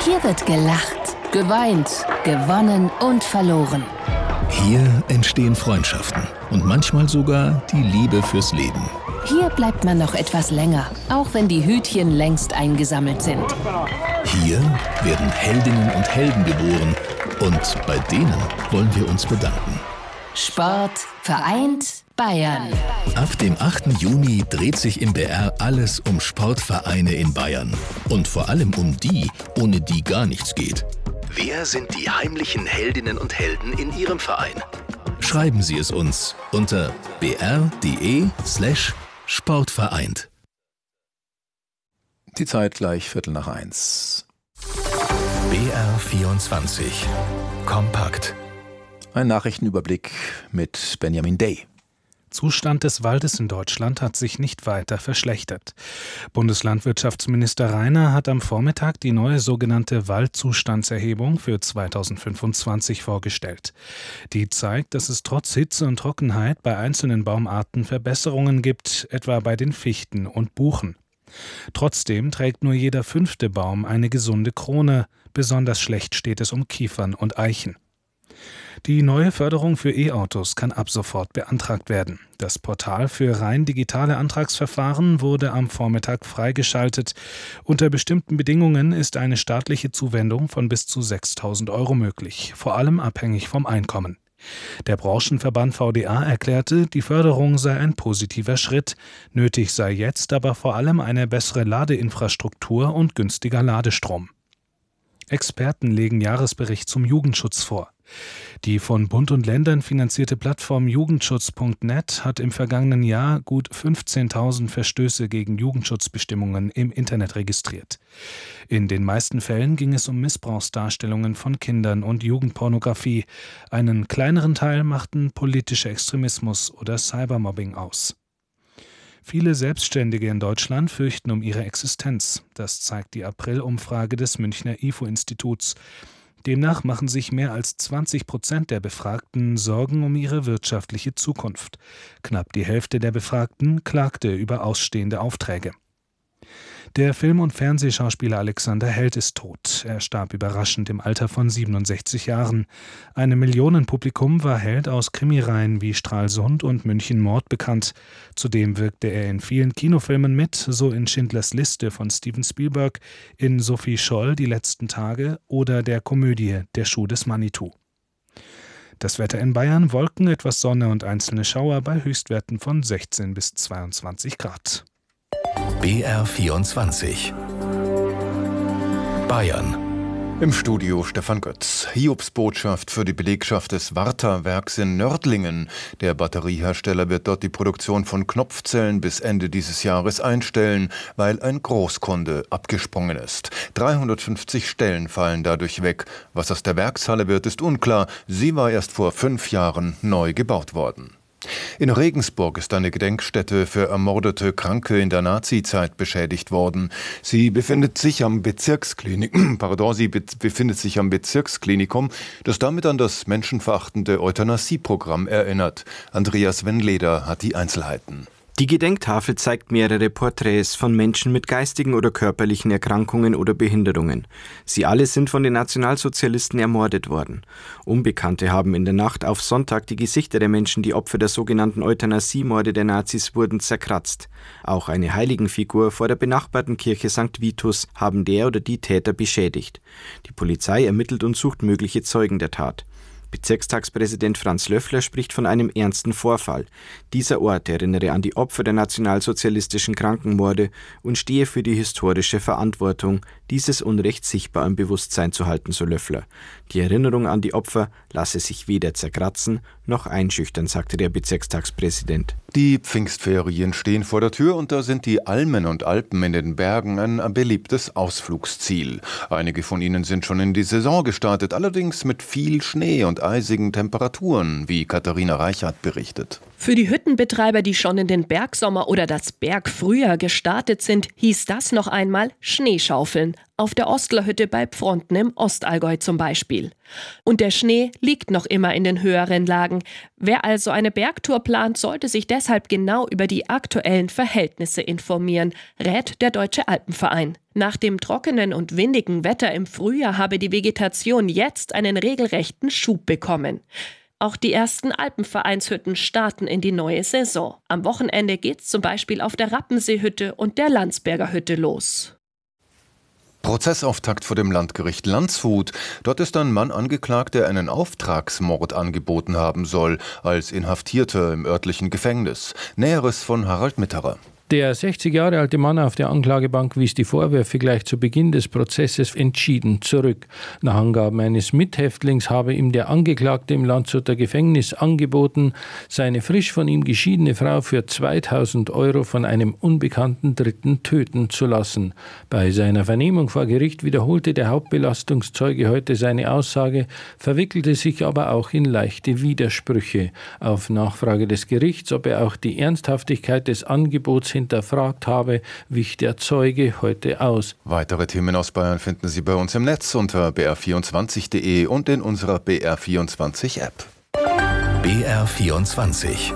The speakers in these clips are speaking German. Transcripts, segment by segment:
Hier wird gelacht, geweint, gewonnen und verloren. Hier entstehen Freundschaften und manchmal sogar die Liebe fürs Leben. Hier bleibt man noch etwas länger, auch wenn die Hütchen längst eingesammelt sind. Hier werden Heldinnen und Helden geboren und bei denen wollen wir uns bedanken. Sport vereint Bayern. Ab dem 8. Juni dreht sich im BR alles um Sportvereine in Bayern. Und vor allem um die, ohne die gar nichts geht. Wer sind die heimlichen Heldinnen und Helden in Ihrem Verein? Schreiben Sie es uns unter br.de/sportvereint. Die Zeit gleich 1:15. BR24 Kompakt. Ein Nachrichtenüberblick mit Benjamin Day. Zustand des Waldes in Deutschland hat sich nicht weiter verschlechtert. Bundeslandwirtschaftsminister Rainer hat am Vormittag die neue sogenannte Waldzustandserhebung für 2025 vorgestellt. Die zeigt, dass es trotz Hitze und Trockenheit bei einzelnen Baumarten Verbesserungen gibt, etwa bei den Fichten und Buchen. Trotzdem trägt nur jeder 5. Baum eine gesunde Krone, besonders schlecht steht es um Kiefern und Eichen. Die neue Förderung für E-Autos kann ab sofort beantragt werden. Das Portal für rein digitale Antragsverfahren wurde am Vormittag freigeschaltet. Unter bestimmten Bedingungen ist eine staatliche Zuwendung von bis zu 6.000 € möglich, vor allem abhängig vom Einkommen. Der Branchenverband VDA erklärte, die Förderung sei ein positiver Schritt. Nötig sei jetzt aber vor allem eine bessere Ladeinfrastruktur und günstiger Ladestrom. Experten legen Jahresbericht zum Jugendschutz vor. Die von Bund und Ländern finanzierte Plattform Jugendschutz.net hat im vergangenen Jahr gut 15.000 Verstöße gegen Jugendschutzbestimmungen im Internet registriert. In den meisten Fällen ging es um Missbrauchsdarstellungen von Kindern und Jugendpornografie. Einen kleineren Teil machten politischer Extremismus oder Cybermobbing aus. Viele Selbstständige in Deutschland fürchten um ihre Existenz. Das zeigt die April-Umfrage des Münchner IFO-Instituts. Demnach machen sich mehr als 20% der Befragten Sorgen um ihre wirtschaftliche Zukunft. Knapp die Hälfte der Befragten klagte über ausstehende Aufträge. Der Film- und Fernsehschauspieler Alexander Held ist tot. Er starb überraschend im Alter von 67 Jahren. Einem Millionenpublikum war Held aus Krimireihen wie Stralsund und München Mord bekannt. Zudem wirkte er in vielen Kinofilmen mit, so in Schindlers Liste von Steven Spielberg, in Sophie Scholl Die letzten Tage oder der Komödie Der Schuh des Manitou. Das Wetter in Bayern: Wolken, etwas Sonne und einzelne Schauer bei Höchstwerten von 16 bis 22 Grad. BR24 Bayern. Im Studio Stefan Götz. Hiobsbotschaft für die Belegschaft des Warta-Werks in Nördlingen. Der Batteriehersteller wird dort die Produktion von Knopfzellen bis Ende dieses Jahres einstellen, weil ein Großkunde abgesprungen ist. 350 Stellen fallen dadurch weg. Was aus der Werkshalle wird, ist unklar. Sie war erst vor 5 Jahren neu gebaut worden. In Regensburg ist eine Gedenkstätte für ermordete Kranke in der Nazizeit beschädigt worden. Sie befindet sich am Bezirksklinikum, das damit an das menschenverachtende Euthanasieprogramm erinnert. Andreas Wenleder hat die Einzelheiten. Die Gedenktafel zeigt mehrere Porträts von Menschen mit geistigen oder körperlichen Erkrankungen oder Behinderungen. Sie alle sind von den Nationalsozialisten ermordet worden. Unbekannte haben in der Nacht auf Sonntag die Gesichter der Menschen, die Opfer der sogenannten Euthanasiemorde der Nazis wurden, zerkratzt. Auch eine Heiligenfigur vor der benachbarten Kirche St. Vitus haben der oder die Täter beschädigt. Die Polizei ermittelt und sucht mögliche Zeugen der Tat. Bezirkstagspräsident Franz Löffler spricht von einem ernsten Vorfall. Dieser Ort erinnere an die Opfer der nationalsozialistischen Krankenmorde und stehe für die historische Verantwortung, dieses Unrecht sichtbar im Bewusstsein zu halten, so Löffler. Die Erinnerung an die Opfer lasse sich weder zerkratzen noch einschüchtern, sagte der Bezirkstagspräsident. Die Pfingstferien stehen vor der Tür und da sind die Almen und Alpen in den Bergen ein beliebtes Ausflugsziel. Einige von ihnen sind schon in die Saison gestartet, allerdings mit viel Schnee und eisigen Temperaturen, wie Katharina Reichert berichtet. Für die Hüttenbetreiber, die schon in den Bergsommer oder das Bergfrühjahr gestartet sind, hieß das noch einmal Schneeschaufeln. Auf der Ostlerhütte bei Pfronten im Ostallgäu zum Beispiel. Und der Schnee liegt noch immer in den höheren Lagen. Wer also eine Bergtour plant, sollte sich deshalb genau über die aktuellen Verhältnisse informieren, rät der Deutsche Alpenverein. Nach dem trockenen und windigen Wetter im Frühjahr habe die Vegetation jetzt einen regelrechten Schub bekommen. Auch die ersten Alpenvereinshütten starten in die neue Saison. Am Wochenende geht's zum Beispiel auf der Rappenseehütte und der Landsberger Hütte los. Prozessauftakt vor dem Landgericht Landshut. Dort ist ein Mann angeklagt, der einen Auftragsmord angeboten haben soll, als Inhaftierter im örtlichen Gefängnis. Näheres von Harald Mitterer. Der 60 Jahre alte Mann auf der Anklagebank wies die Vorwürfe gleich zu Beginn des Prozesses entschieden zurück. Nach Angaben eines Mithäftlings habe ihm der Angeklagte im Landshuter Gefängnis angeboten, seine frisch von ihm geschiedene Frau für 2.000 € von einem unbekannten Dritten töten zu lassen. Bei seiner Vernehmung vor Gericht wiederholte der Hauptbelastungszeuge heute seine Aussage, verwickelte sich aber auch in leichte Widersprüche. Auf Nachfrage des Gerichts, ob er auch die Ernsthaftigkeit des Angebots hinterfragt habe, wich der Zeuge heute aus. Weitere Themen aus Bayern finden Sie bei uns im Netz unter br24.de und in unserer BR24-App. BR24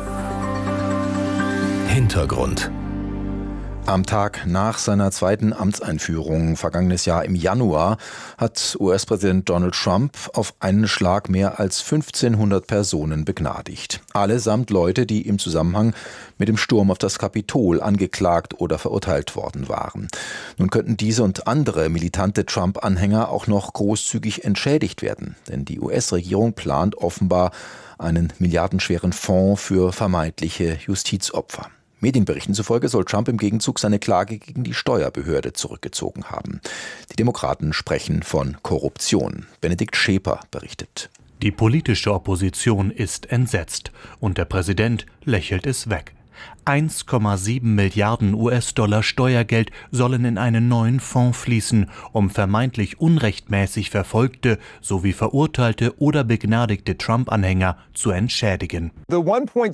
Hintergrund. Am Tag nach seiner zweiten Amtseinführung vergangenes Jahr im Januar hat US-Präsident Donald Trump auf einen Schlag mehr als 1500 Personen begnadigt. Allesamt Leute, die im Zusammenhang mit dem Sturm auf das Kapitol angeklagt oder verurteilt worden waren. Nun könnten diese und andere militante Trump-Anhänger auch noch großzügig entschädigt werden. Denn die US-Regierung plant offenbar einen milliardenschweren Fonds für vermeintliche Justizopfer. Medienberichten zufolge soll Trump im Gegenzug seine Klage gegen die Steuerbehörde zurückgezogen haben. Die Demokraten sprechen von Korruption. Benedikt Scheper berichtet. Die politische Opposition ist entsetzt und der Präsident lächelt es weg. 1,7 Milliarden US-Dollar Steuergeld sollen in einen neuen Fonds fließen, um vermeintlich unrechtmäßig verfolgte sowie verurteilte oder begnadigte Trump-Anhänger zu entschädigen. Dieser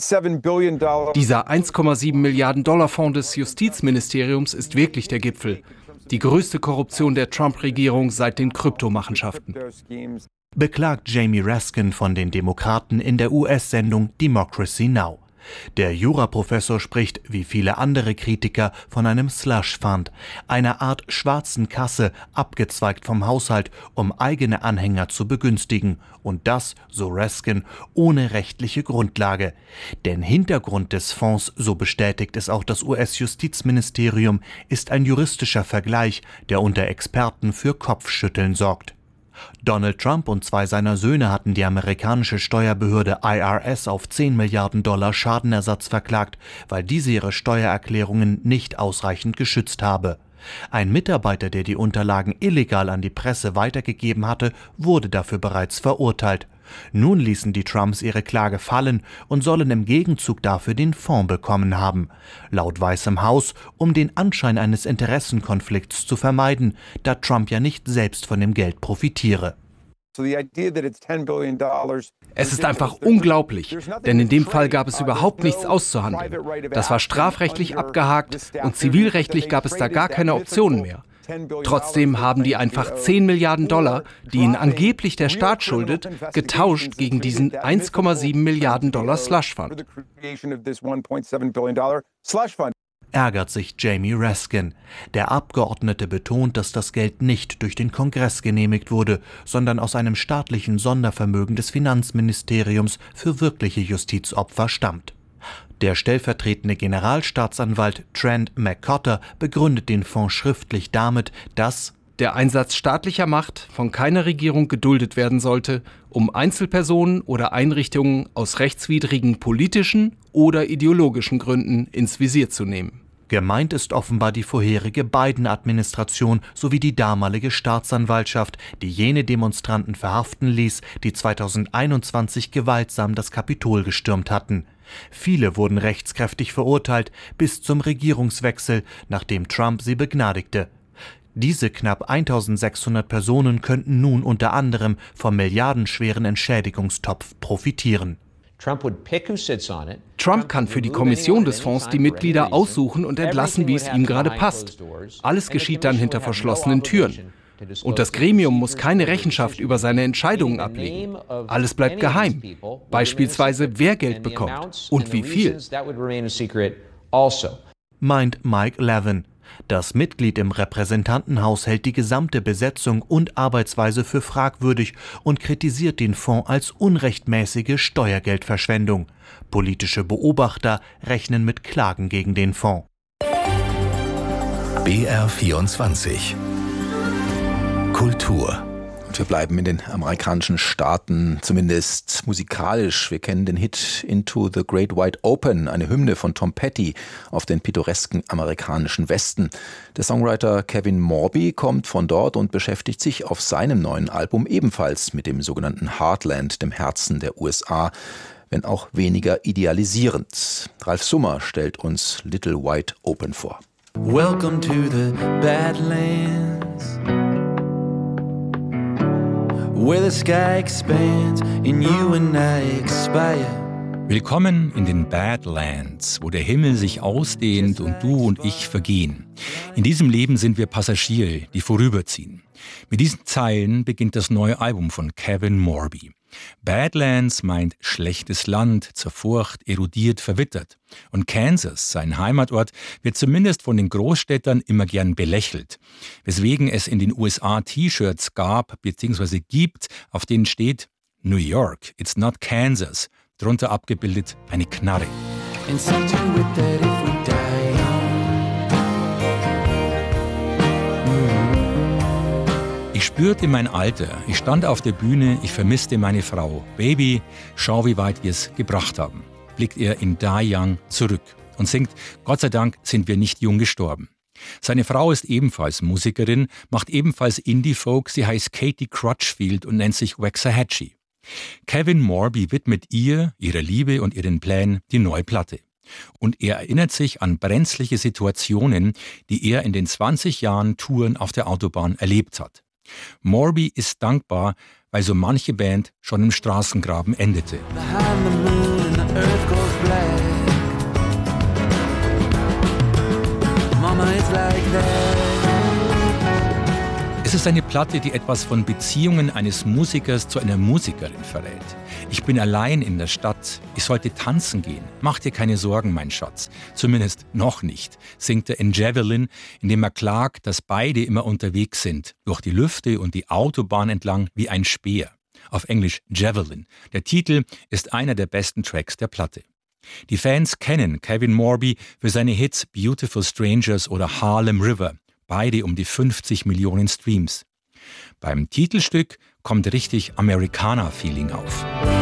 1,7 Milliarden Dollar Fonds des Justizministeriums ist wirklich der Gipfel. Die größte Korruption der Trump-Regierung seit den Kryptomachenschaften. Beklagt Jamie Raskin von den Demokraten in der US-Sendung Democracy Now! Der Juraprofessor spricht, wie viele andere Kritiker, von einem Slush Fund, einer Art schwarzen Kasse, abgezweigt vom Haushalt, um eigene Anhänger zu begünstigen. Und das, so Raskin, ohne rechtliche Grundlage. Denn Hintergrund des Fonds, so bestätigt es auch das US-Justizministerium, ist ein juristischer Vergleich, der unter Experten für Kopfschütteln sorgt. Donald Trump und zwei seiner Söhne hatten die amerikanische Steuerbehörde IRS auf 10 Milliarden Dollar Schadenersatz verklagt, weil diese ihre Steuererklärungen nicht ausreichend geschützt habe. Ein Mitarbeiter, der die Unterlagen illegal an die Presse weitergegeben hatte, wurde dafür bereits verurteilt. Nun ließen die Trumps ihre Klage fallen und sollen im Gegenzug dafür den Fonds bekommen haben. Laut Weißem Haus, um den Anschein eines Interessenkonflikts zu vermeiden, da Trump ja nicht selbst von dem Geld profitiere. Es ist einfach unglaublich, denn in dem Fall gab es überhaupt nichts auszuhandeln. Das war strafrechtlich abgehakt und zivilrechtlich gab es da gar keine Optionen mehr. Trotzdem haben die einfach 10 Milliarden Dollar, die ihnen angeblich der Staat schuldet, getauscht gegen diesen 1,7 Milliarden Dollar Slush Fund. Ärgert sich Jamie Raskin. Der Abgeordnete betont, dass das Geld nicht durch den Kongress genehmigt wurde, sondern aus einem staatlichen Sondervermögen des Finanzministeriums für wirkliche Justizopfer stammt. Der stellvertretende Generalstaatsanwalt Trent McCotter begründet den Fonds schriftlich damit, dass der Einsatz staatlicher Macht von keiner Regierung geduldet werden sollte, um Einzelpersonen oder Einrichtungen aus rechtswidrigen politischen oder ideologischen Gründen ins Visier zu nehmen. Gemeint ist offenbar die vorherige Biden-Administration sowie die damalige Staatsanwaltschaft, die jene Demonstranten verhaften ließ, die 2021 gewaltsam das Kapitol gestürmt hatten. Viele wurden rechtskräftig verurteilt bis zum Regierungswechsel, nachdem Trump sie begnadigte. Diese knapp 1.600 Personen könnten nun unter anderem vom milliardenschweren Entschädigungstopf profitieren. Trump kann für die Kommission des Fonds die Mitglieder aussuchen und entlassen, wie es ihm gerade passt. Alles geschieht dann hinter verschlossenen Türen. Und das Gremium muss keine Rechenschaft über seine Entscheidungen ablegen. Alles bleibt geheim. Beispielsweise, wer Geld bekommt und wie viel. Meint Mike Levin. Das Mitglied im Repräsentantenhaus hält die gesamte Besetzung und Arbeitsweise für fragwürdig und kritisiert den Fonds als unrechtmäßige Steuergeldverschwendung. Politische Beobachter rechnen mit Klagen gegen den Fonds. BR24 Kultur. Und wir bleiben in den amerikanischen Staaten, zumindest musikalisch. Wir kennen den Hit Into the Great Wide Open, eine Hymne von Tom Petty auf den pittoresken amerikanischen Westen. Der Songwriter Kevin Morby kommt von dort und beschäftigt sich auf seinem neuen Album ebenfalls mit dem sogenannten Heartland, dem Herzen der USA, wenn auch weniger idealisierend. Ralf Summer stellt uns Little Wide Open vor. Welcome to the Badlands, where the sky expands and you and I expire. Willkommen in den Badlands, wo der Himmel sich ausdehnt und du und ich vergehen. In diesem Leben sind wir Passagiere, die vorüberziehen. Mit diesen Zeilen beginnt das neue Album von Kevin Morby. Badlands meint schlechtes Land, zerfurcht, erodiert, verwittert. Und Kansas, sein Heimatort, wird zumindest von den Großstädtern immer gern belächelt. Weswegen es in den USA T-Shirts gab bzw. gibt, auf denen steht New York, it's not Kansas. Drunter abgebildet eine Knarre. Ich spürte mein Alter, ich stand auf der Bühne, ich vermisste meine Frau. Baby, schau, wie weit wir es gebracht haben. Blickt er in Die Young zurück und singt, Gott sei Dank sind wir nicht jung gestorben. Seine Frau ist ebenfalls Musikerin, macht ebenfalls Indie-Folk, sie heißt Katie Crutchfield und nennt sich Waxahachie. Kevin Morby widmet ihr, ihrer Liebe und ihren Plänen die neue Platte. Und er erinnert sich an brenzliche Situationen, die er in den 20 Jahren Touren auf der Autobahn erlebt hat. Morby ist dankbar, weil so manche Band schon im Straßengraben endete. Es ist eine Platte, die etwas von Beziehungen eines Musikers zu einer Musikerin verrät. Ich bin allein in der Stadt, ich sollte tanzen gehen. Mach dir keine Sorgen, mein Schatz. Zumindest noch nicht, singt er in Javelin, indem er klagt, dass beide immer unterwegs sind, durch die Lüfte und die Autobahn entlang wie ein Speer. Auf Englisch Javelin. Der Titel ist einer der besten Tracks der Platte. Die Fans kennen Kevin Morby für seine Hits Beautiful Strangers oder Harlem River. Beide um die 50 Millionen Streams. Beim Titelstück kommt richtig Americana-Feeling auf.